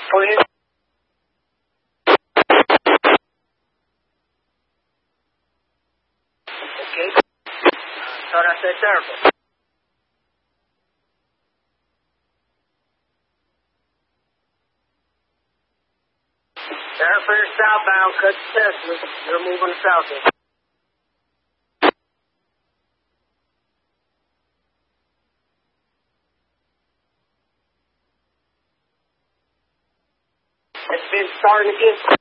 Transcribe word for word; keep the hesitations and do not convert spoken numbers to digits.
Please. Okay. I thought I said terrible. Airfare southbound, cut to Tesla. You're moving south. It's been starting to get